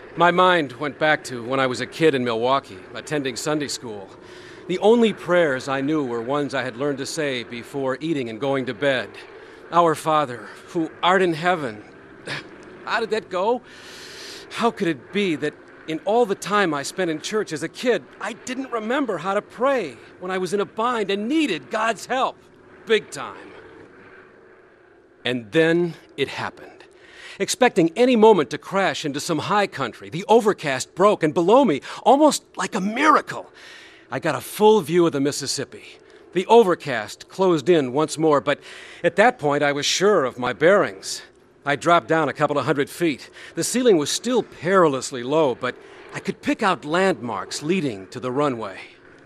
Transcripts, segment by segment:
My mind went back to when I was a kid in Milwaukee, attending Sunday school. The only prayers I knew were ones I had learned to say before eating and going to bed. Our Father, who art in heaven. How did that go? How could it be that in all the time I spent in church as a kid, I didn't remember how to pray when I was in a bind and needed God's help? Big time. And then it happened. Expecting any moment to crash into some high country, the overcast broke, and below me, almost like a miracle, I got a full view of the Mississippi. The overcast closed in once more, but at that point I was sure of my bearings. I dropped down a couple of 100 feet. The ceiling was still perilously low, but I could pick out landmarks leading to the runway.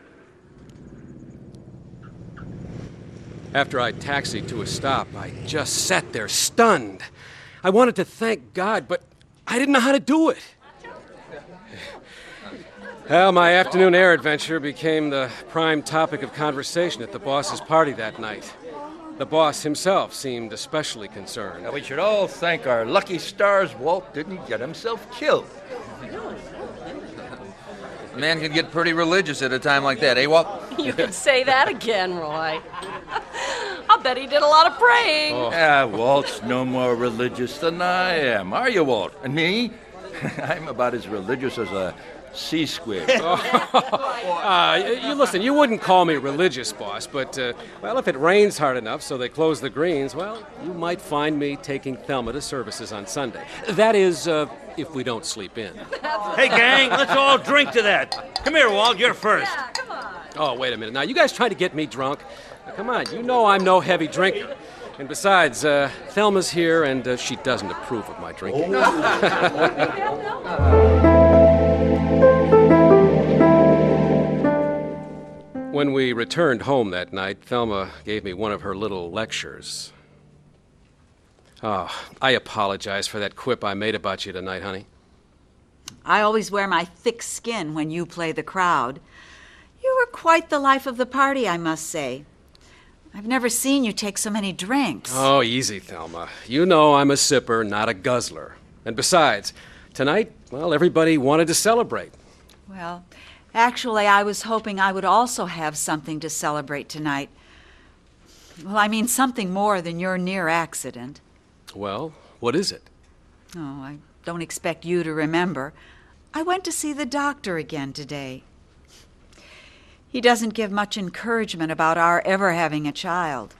After I taxied to a stop, I just sat there stunned. I wanted to thank God, but I didn't know how to do it. Well, my afternoon air adventure became the prime topic of conversation at the boss's party that night. The boss himself seemed especially concerned. Now, we should all thank our lucky stars Walt didn't get himself killed. A man can get pretty religious at a time like that, eh, Walt? You could say that again, Roy. I'll bet he did a lot of praying. Oh. Walt's no more religious than I am. Are you, Walt? And me? I'm about as religious as a sea squid. You listen, you wouldn't call me religious, boss, but, well, if it rains hard enough so they close the greens, well, you might find me taking Thelma to services on Sunday. That is, if we don't sleep in. Hey, gang, let's all drink to that. Come here, Walt, you're first. Yeah, come on. Oh, wait a minute. Now, you guys trying to get me drunk? Now, come on, you know I'm no heavy drinker. And besides, Thelma's here, and she doesn't approve of my drinking. When we returned home that night, Thelma gave me one of her little lectures. Oh, I apologize for that quip I made about you tonight, honey. I always wear my thick skin when you play the crowd. You were quite the life of the party, I must say. I've never seen you take so many drinks. Oh, easy, Thelma. You know I'm a sipper, not a guzzler. And besides, tonight, well, everybody wanted to celebrate. Well, actually, I was hoping I would also have something to celebrate tonight. Well, I mean something more than your near accident. Well, what is it? Oh, I don't expect you to remember. I went to see the doctor again today. He doesn't give much encouragement about our ever having a child.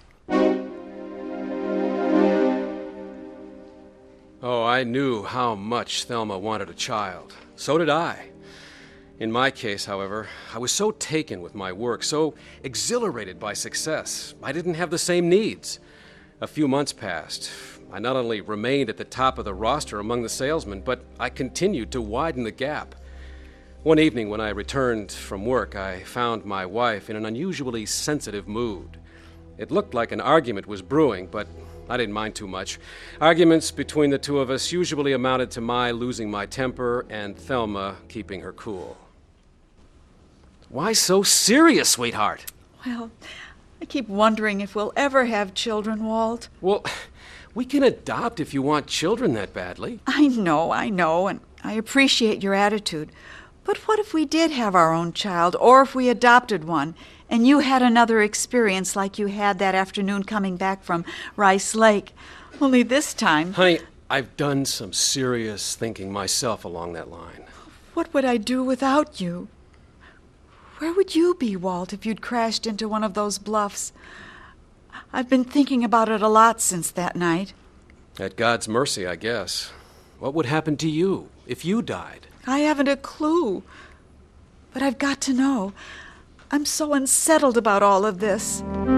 Oh, I knew how much Thelma wanted a child. So did I. In my case, however, I was so taken with my work, so exhilarated by success, I didn't have the same needs. A few months passed. I not only remained at the top of the roster among the salesmen, but I continued to widen the gap. One evening when I returned from work, I found my wife in an unusually sensitive mood. It looked like an argument was brewing, but I didn't mind too much. Arguments between the two of us usually amounted to my losing my temper and Thelma keeping her cool. Why so serious, sweetheart? Well, I keep wondering if we'll ever have children, Walt. Well, we can adopt if you want children that badly. I know, and I appreciate your attitude. But what if we did have our own child, or if we adopted one, and you had another experience like you had that afternoon coming back from Rice Lake? Only this time... Honey, I've done some serious thinking myself along that line. What would I do without you? Where would you be, Walt, if you'd crashed into one of those bluffs? I've been thinking about it a lot since that night. At God's mercy, I guess. What would happen to you if you died? I haven't a clue. But I've got to know. I'm so unsettled about all of this.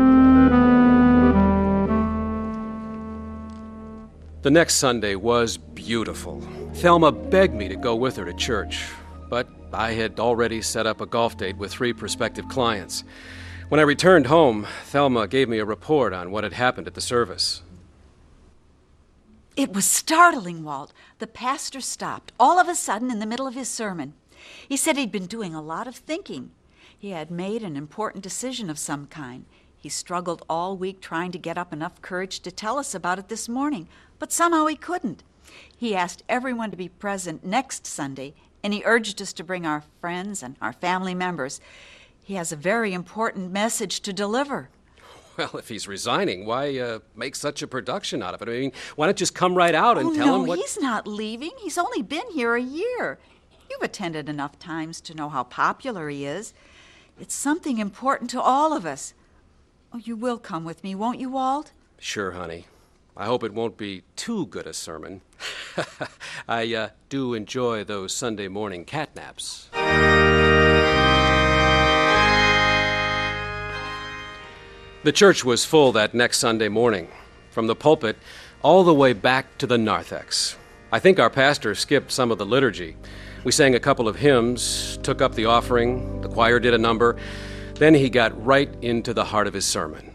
The next Sunday was beautiful. Thelma begged me to go with her to church, but I had already set up a golf date with 3 prospective clients. When I returned home, Thelma gave me a report on what had happened at the service. It was startling, Walt. The pastor stopped all of a sudden in the middle of his sermon. He said he'd been doing a lot of thinking. He had made an important decision of some kind. He struggled all week trying to get up enough courage to tell us about it this morning, but somehow he couldn't. He asked everyone to be present next Sunday, and he urged us to bring our friends and our family members. He has a very important message to deliver. Well, if he's resigning, why make such a production out of it? I mean, why not just come right out and tell him what... No, he's not leaving. He's only been here a year. You've attended enough times to know how popular he is. It's something important to all of us. Oh, you will come with me, won't you, Walt? Sure, honey. I hope it won't be too good a sermon. I do enjoy those Sunday morning catnaps. The church was full that next Sunday morning, from the pulpit all the way back to the narthex. I think our pastor skipped some of the liturgy. We sang a couple of hymns, took up the offering, the choir did a number, then he got right into the heart of his sermon.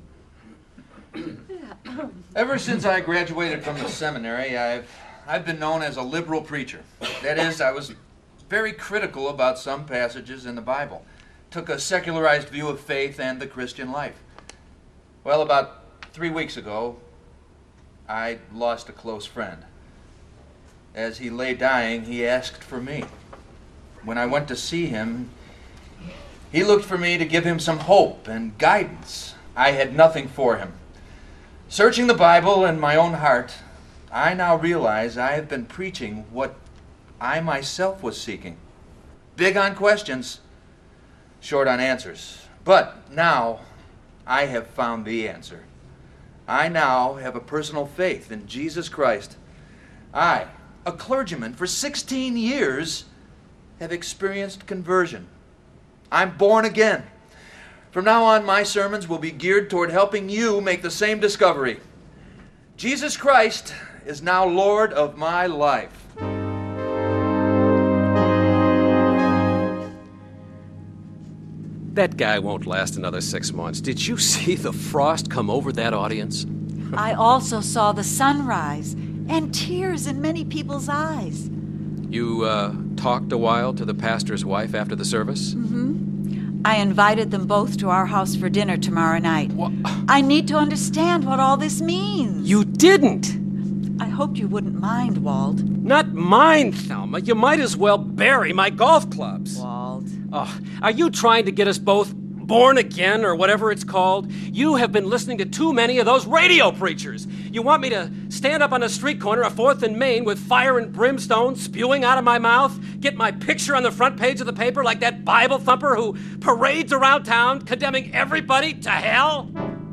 Ever since I graduated from the seminary, I've been known as a liberal preacher. That is, I was very critical about some passages in the Bible. Took a secularized view of faith and the Christian life. Well, about 3 weeks ago, I lost a close friend. As he lay dying, he asked for me. When I went to see him, he looked for me to give him some hope and guidance. I had nothing for him. Searching the Bible in my own heart, I now realize I have been preaching what I myself was seeking. Big on questions, short on answers. But now I have found the answer. I now have a personal faith in Jesus Christ. I, a clergyman for 16 years, have experienced conversion. I'm born again. From now on, my sermons will be geared toward helping you make the same discovery. Jesus Christ is now Lord of my life. That guy won't last another 6 months. Did you see the frost come over that audience? I also saw the sunrise and tears in many people's eyes. You talked a while to the pastor's wife after the service? Mm-hmm. I invited them both to our house for dinner tomorrow night. What? I need to understand what all this means. You didn't! I hoped you wouldn't mind, Walt. Not mine, Thelma. You might as well bury my golf clubs. Walt. Oh, are you trying to get us both born again or whatever it's called? You have been listening to too many of those radio preachers. You want me to stand up on a street corner of 4th and Main with fire and brimstone spewing out of my mouth, get my picture on the front page of the paper like that Bible thumper who parades around town condemning everybody to hell?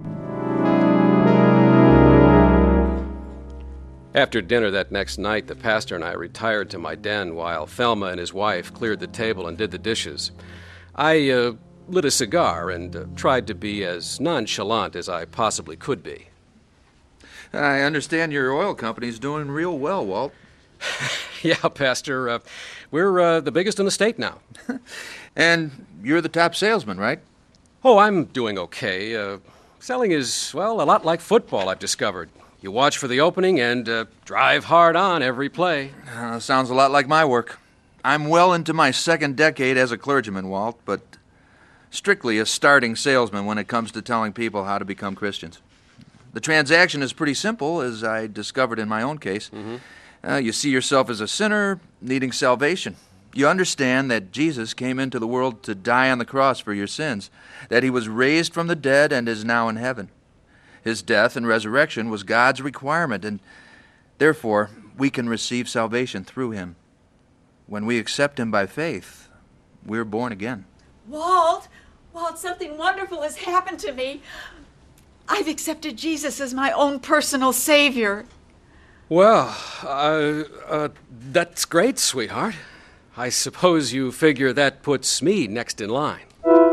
After dinner that next night, the pastor and I retired to my den while Thelma and his wife cleared the table and did the dishes. I lit a cigar and tried to be as nonchalant as I possibly could be. I understand your oil company's doing real well, Walt. Yeah, Pastor. We're the biggest in the state now. And you're the top salesman, right? Oh, I'm doing okay. Selling is, well, a lot like football, I've discovered. You watch for the opening and drive hard on every play. Sounds a lot like my work. I'm well into my second decade as a clergyman, Walt, but strictly a starting salesman when it comes to telling people how to become Christians. The transaction is pretty simple, as I discovered in my own case. Mm-hmm. You see yourself as a sinner needing salvation. You understand that Jesus came into the world to die on the cross for your sins, that he was raised from the dead and is now in heaven. His death and resurrection was God's requirement, and therefore we can receive salvation through him. When we accept him by faith, we're born again. Walt, something wonderful has happened to me. I've accepted Jesus as my own personal Savior. Well, that's great, sweetheart. I suppose you figure that puts me next in line.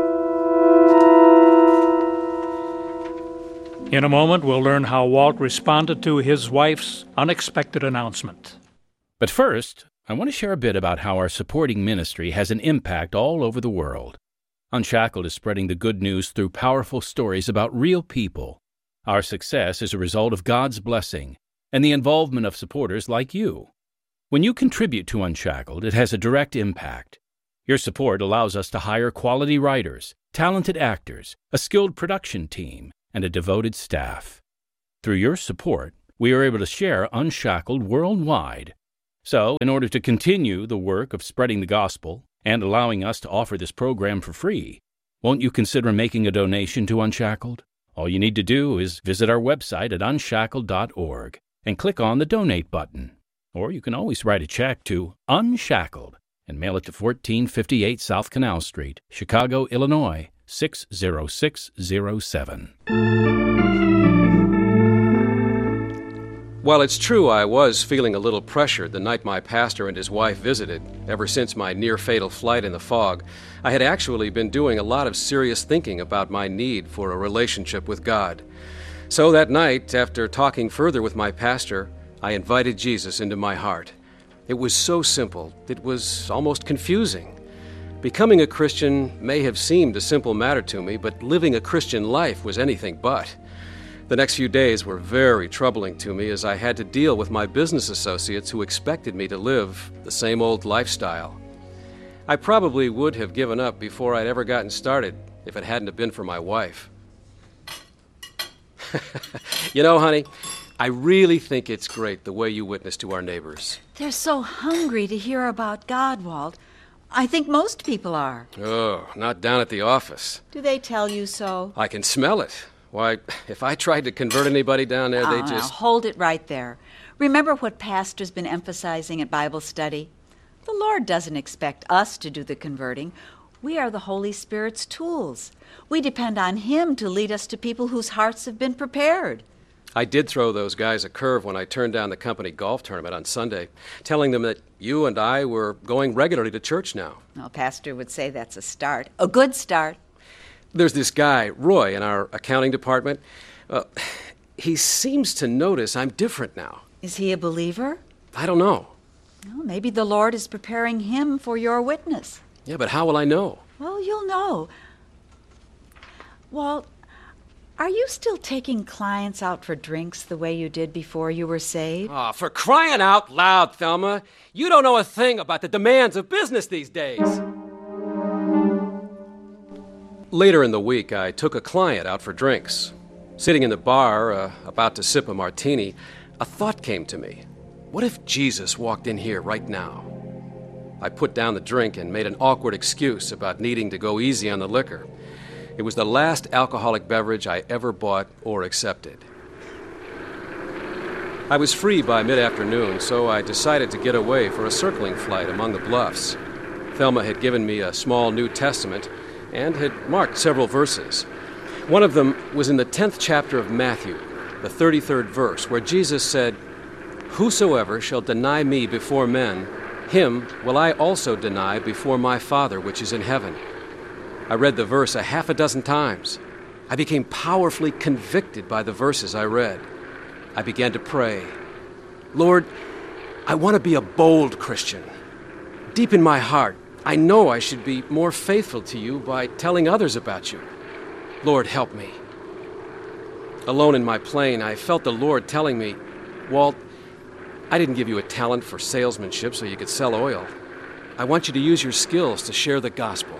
In a moment, we'll learn how Walt responded to his wife's unexpected announcement. But first, I want to share a bit about how our supporting ministry has an impact all over the world. Unshackled is spreading the good news through powerful stories about real people. Our success is a result of God's blessing and the involvement of supporters like you. When you contribute to Unshackled, it has a direct impact. Your support allows us to hire quality writers, talented actors, a skilled production team, and a devoted staff. Through your support, we are able to share Unshackled worldwide. So, in order to continue the work of spreading the gospel and allowing us to offer this program for free, won't you consider making a donation to Unshackled? All you need to do is visit our website at unshackled.org and click on the Donate button. Or you can always write a check to Unshackled and mail it to 1458 South Canal Street, Chicago, Illinois, 60607. While it's true I was feeling a little pressured the night my pastor and his wife visited, ever since my near-fatal flight in the fog, I had actually been doing a lot of serious thinking about my need for a relationship with God. So that night, after talking further with my pastor, I invited Jesus into my heart. It was so simple, it was almost confusing. Becoming a Christian may have seemed a simple matter to me, but living a Christian life was anything but. The next few days were very troubling to me as I had to deal with my business associates who expected me to live the same old lifestyle. I probably would have given up before I'd ever gotten started if it hadn't have been for my wife. You know, honey, I really think it's great the way you witness to our neighbors. They're so hungry to hear about God, Walt. I think most people are. Oh, not down at the office. Do they tell you so? I can smell it. Why, if I tried to convert anybody down there, they'd Now, just... hold it right there. Remember what Pastor's been emphasizing at Bible study? The Lord doesn't expect us to do the converting. We are the Holy Spirit's tools. We depend on Him to lead us to people whose hearts have been prepared. I did throw those guys a curve when I turned down the company golf tournament on Sunday, telling them that you and I were going regularly to church now. Well, Pastor would say that's a start, a good start. There's this guy, Roy, in our accounting department. He seems to notice I'm different now. Is he a believer? I don't know. Well, maybe the Lord is preparing him for your witness. Yeah, but how will I know? Well, you'll know. Walt, are you still taking clients out for drinks the way you did before you were saved? Oh, for crying out loud, Thelma. You don't know a thing about the demands of business these days. Later in the week, I took a client out for drinks. Sitting in the bar, about to sip a martini, a thought came to me. What if Jesus walked in here right now? I put down the drink and made an awkward excuse about needing to go easy on the liquor. It was the last alcoholic beverage I ever bought or accepted. I was free by mid-afternoon, so I decided to get away for a circling flight among the bluffs. Thelma had given me a small New Testament and had marked several verses. One of them was in the 10th chapter of Matthew, the 33rd verse, where Jesus said, "Whosoever shall deny me before men, him will I also deny before my Father which is in heaven." I read the verse a half a dozen times. I became powerfully convicted by the verses I read. I began to pray, "Lord, I want to be a bold Christian. Deep in my heart, I know I should be more faithful to you by telling others about you. Lord, help me." Alone in my plane, I felt the Lord telling me, "Walt, I didn't give you a talent for salesmanship so you could sell oil. I want you to use your skills to share the gospel."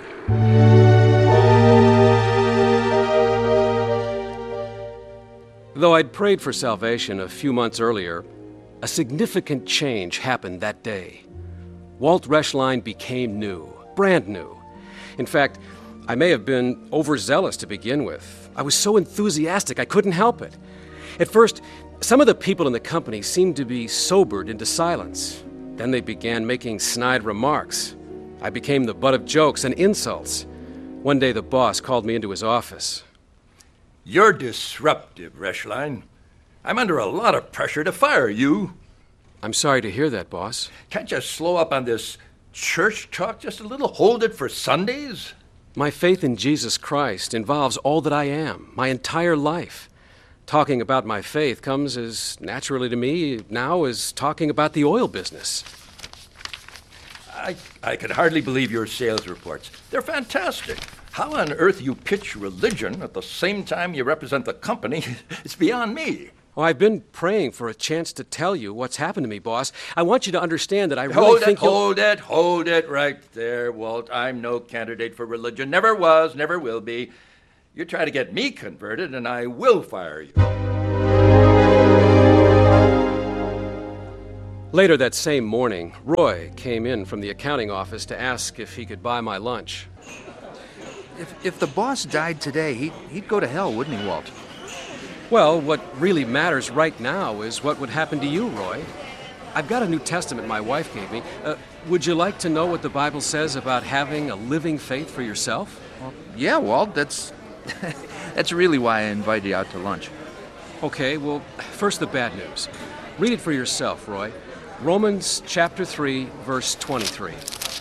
Though I'd prayed for salvation a few months earlier, a significant change happened that day. Walt Reschlein became new, brand new. In fact, I may have been overzealous to begin with. I was so enthusiastic I couldn't help it. At first, some of the people in the company seemed to be sobered into silence. Then they began making snide remarks. I became the butt of jokes and insults. One day the boss called me into his office. "You're disruptive, Reschlein. I'm under a lot of pressure to fire you." "I'm sorry to hear that, boss." "Can't you slow up on this church talk just a little? Hold it for Sundays?" My faith in Jesus Christ involves all that I am, my entire life. Talking about my faith comes as naturally to me now as talking about the oil business. I can hardly believe your sales reports. They're fantastic. How on earth you pitch religion at the same time you represent the company is beyond me. Oh, I've been praying for a chance to tell you what's happened to me, boss. I want you to understand that I really think Hold it right there, Walt. I'm no candidate for religion. Never was, never will be. You try to get me converted, and I will fire you. Later that same morning, Roy came in from the accounting office to ask if he could buy my lunch. If the boss died today, he'd go to hell, wouldn't he, Walt? Well, what really matters right now is what would happen to you, Roy. I've got a New Testament my wife gave me. Would you like to know what the Bible says about having a living faith for yourself? Well, yeah, Walt, that's really why I invited you out to lunch. Okay, well, first the bad news. Read it for yourself, Roy. Romans chapter 3, verse 23.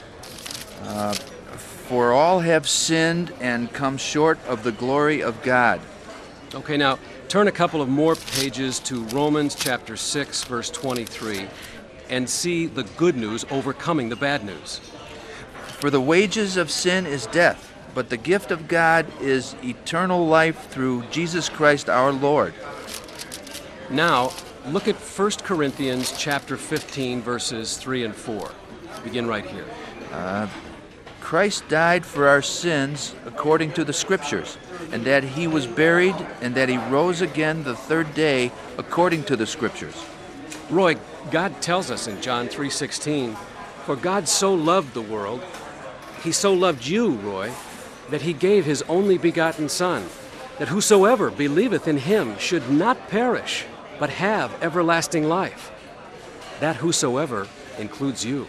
For all have sinned and come short of the glory of God. Okay, now turn a couple of more pages to Romans chapter 6, verse 23, and see the good news overcoming the bad news. For the wages of sin is death, but the gift of God is eternal life through Jesus Christ our Lord. Now, look at 1 Corinthians chapter 15, verses 3 and 4. Begin right here. Christ died for our sins according to the Scriptures, and that he was buried, and that he rose again the third day according to the Scriptures. Roy, God tells us in John 3:16, for God so loved the world, he so loved you, Roy, that he gave his only begotten Son, that whosoever believeth in him should not perish, but have everlasting life. That whosoever includes you.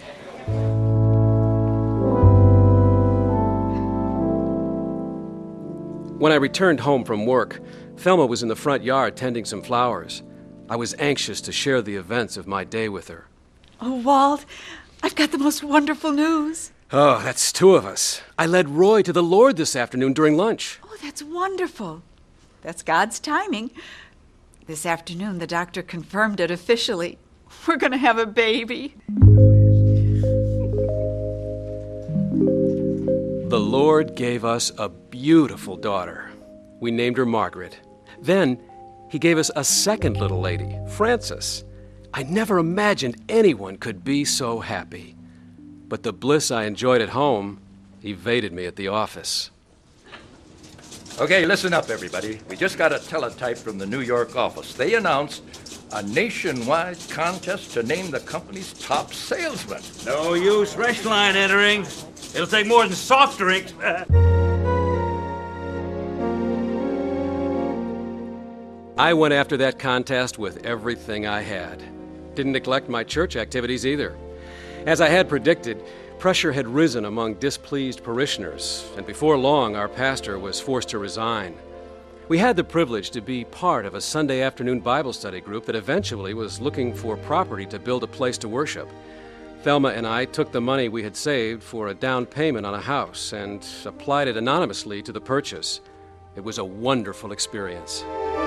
When I returned home from work, Thelma was in the front yard tending some flowers. I was anxious to share the events of my day with her. Oh, Walt, I've got the most wonderful news. Oh, that's two of us. I led Roy to the Lord this afternoon during lunch. Oh, that's wonderful. That's God's timing. This afternoon, the doctor confirmed it officially. We're going to have a baby. The Lord gave us a beautiful daughter. We named her Margaret. Then he gave us a second little lady, Frances. I never imagined anyone could be so happy. But the bliss I enjoyed at home evaded me at the office. Okay, listen up, everybody. We just got a teletype from the New York office. They announced a nationwide contest to name the company's top salesman. No use Rechline entering. It'll take more than soft drinks. I went after that contest with everything I had. Didn't neglect my church activities either. As I had predicted, pressure had risen among displeased parishioners, and before long our pastor was forced to resign. We had the privilege to be part of a Sunday afternoon Bible study group that eventually was looking for property to build a place to worship. Thelma and I took the money we had saved for a down payment on a house and applied it anonymously to the purchase. It was a wonderful experience.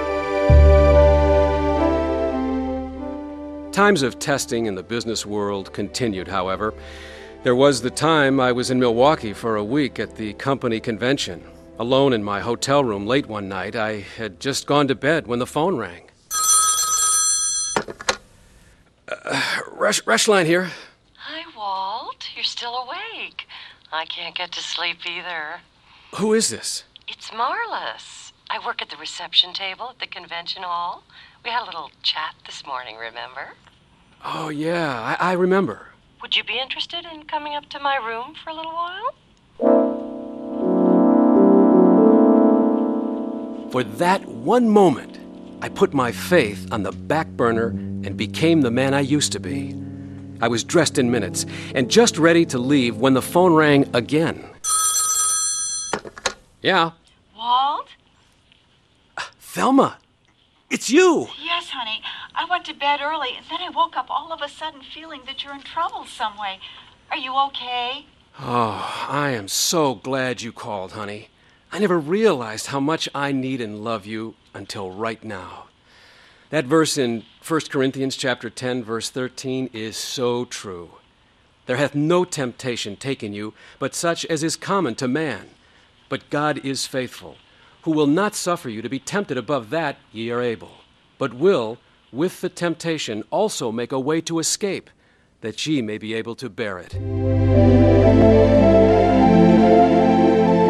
Times of testing in the business world continued, however. There was the time I was in Milwaukee for a week at the company convention. Alone in my hotel room late one night, I had just gone to bed when the phone rang. Rechline here. Hi, Walt. You're still awake. I can't get to sleep either. Who is this? It's Marlis. I work at the reception table at the convention hall. We had a little chat this morning, remember? Oh, yeah, I remember. Would you be interested in coming up to my room for a little while? For that one moment, I put my faith on the back burner and became the man I used to be. I was dressed in minutes and just ready to leave when the phone rang again. Yeah. Walt? Thelma, it's you. Yes, honey. I went to bed early, and then I woke up all of a sudden feeling that you're in trouble some way. Are you okay? Oh, I am so glad you called, honey. I never realized how much I need and love you until right now. That verse in 1 Corinthians chapter 10, verse 13 is so true. There hath no temptation taken you, but such as is common to man. But God is faithful, who will not suffer you to be tempted above that ye are able, but will, with the temptation, also make a way to escape, that ye may be able to bear it.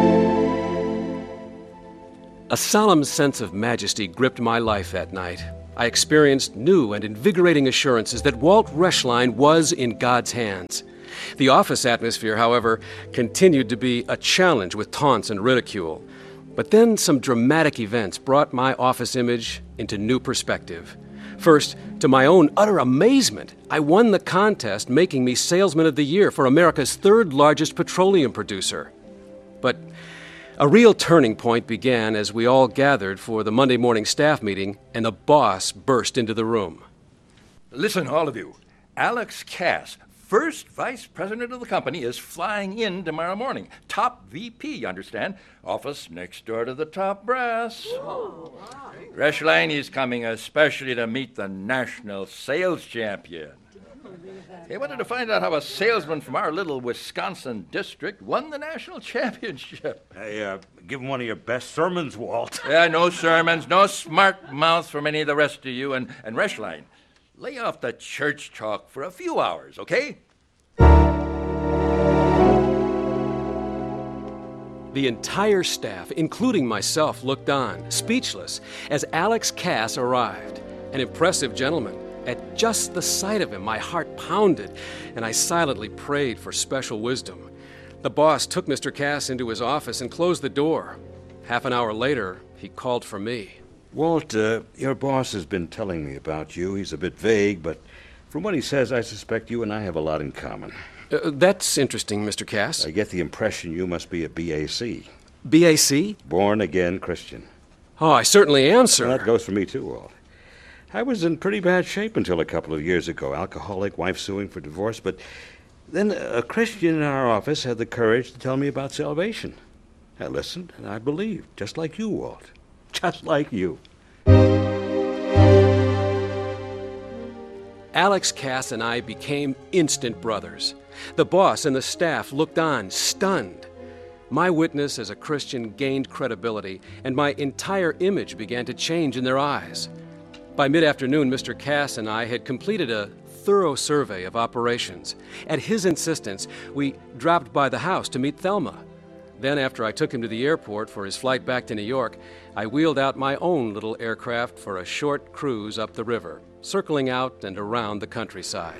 A solemn sense of majesty gripped my life that night. I experienced new and invigorating assurances that Walt Reschlein was in God's hands. The office atmosphere, however, continued to be a challenge with taunts and ridicule. But then some dramatic events brought my office image into new perspective. First, to my own utter amazement, I won the contest, making me Salesman of the Year for America's third largest petroleum producer. But a real turning point began as we all gathered for the Monday morning staff meeting, and the boss burst into the room. Listen, all of you. Alex Cass, first vice president of the company, is flying in tomorrow morning. Top VP, you understand? Office next door to the top brass. Reschlein is coming especially to meet the national sales champion. He wanted to find out how a salesman from our little Wisconsin district won the national championship. Hey, give him one of your best sermons, Walt. Yeah, no sermons, no smart mouths from any of the rest of you. And Reschlein, lay off the church talk for a few hours, okay? The entire staff, including myself, looked on, speechless, as Alex Cass arrived. An impressive gentleman. At just the sight of him, my heart pounded, and I silently prayed for special wisdom. The boss took Mr. Cass into his office and closed the door. Half an hour later, he called for me. Walt, your boss has been telling me about you. He's a bit vague, but from what he says, I suspect you and I have a lot in common. That's interesting, Mr. Cass. I get the impression you must be a BAC. BAC? Born-again Christian. Oh, I certainly am, sir. Well, that goes for me, too, Walt. I was in pretty bad shape until a couple of years ago. Alcoholic, wife suing for divorce, but then a Christian in our office had the courage to tell me about salvation. I listened, and I believed, just like you, Walt. Just like you. Alex Cass and I became instant brothers. The boss and the staff looked on, stunned. My witness as a Christian gained credibility, and my entire image began to change in their eyes. By mid-afternoon, Mr. Cass and I had completed a thorough survey of operations. At his insistence, we dropped by the house to meet Thelma. Then, after I took him to the airport for his flight back to New York, I wheeled out my own little aircraft for a short cruise up the river, circling out and around the countryside.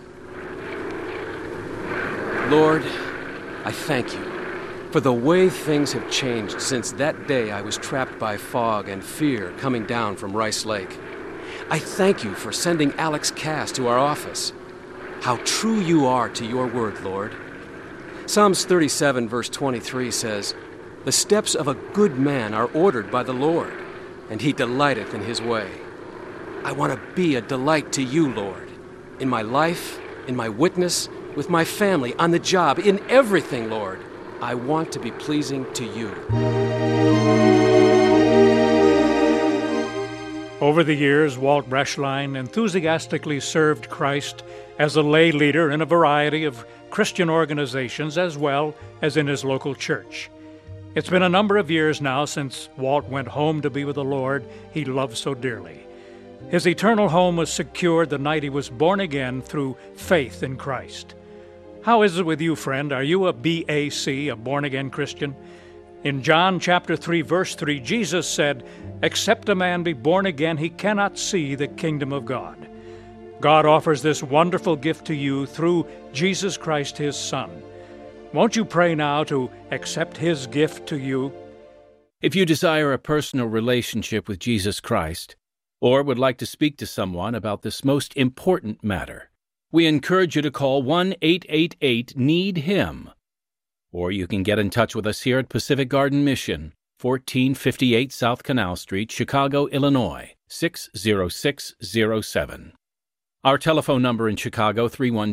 Lord, I thank you for the way things have changed since that day I was trapped by fog and fear coming down from Rice Lake. I thank you for sending Alex Cass to our office. How true you are to your word, Lord. Psalms 37, verse 23 says, "The steps of a good man are ordered by the Lord, and he delighteth in his way." I want to be a delight to you, Lord, in my life, in my witness, with my family, on the job, in everything, Lord. I want to be pleasing to you. Over the years, Walt Reschlein enthusiastically served Christ as a lay leader in a variety of Christian organizations as well as in his local church. It's been a number of years now since Walt went home to be with the Lord he loved so dearly. His eternal home was secured the night he was born again through faith in Christ. How is it with you, friend? Are you a BAC, a born-again Christian? In John chapter 3, verse 3, Jesus said, "Except a man be born again, he cannot see the kingdom of God." God offers this wonderful gift to you through Jesus Christ, his Son. Won't you pray now to accept his gift to you? If you desire a personal relationship with Jesus Christ, or would like to speak to someone about this most important matter, we encourage you to call 1-888-NEED-HIM. Or you can get in touch with us here at Pacific Garden Mission, 1458 South Canal Street, Chicago, Illinois, 60607. Our telephone number in Chicago,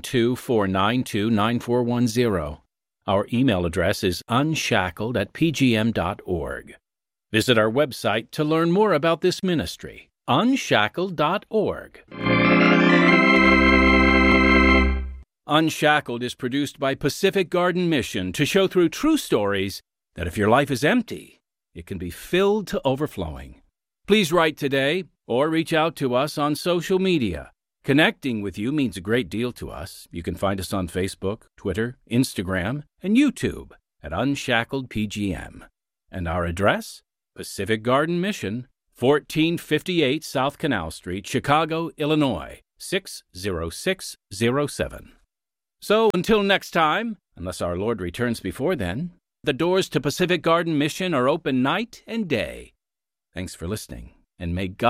312-492-9410. Our email address is unshackled@pgm.org. Visit our website to learn more about this ministry, unshackled.org. Unshackled is produced by Pacific Garden Mission to show through true stories that if your life is empty, it can be filled to overflowing. Please write today or reach out to us on social media. Connecting with you means a great deal to us. You can find us on Facebook, Twitter, Instagram, and YouTube at Unshackled PGM. And our address, Pacific Garden Mission, 1458 South Canal Street, Chicago, Illinois, 60607. So until next time, unless our Lord returns before then, the doors to Pacific Garden Mission are open night and day. Thanks for listening, and may God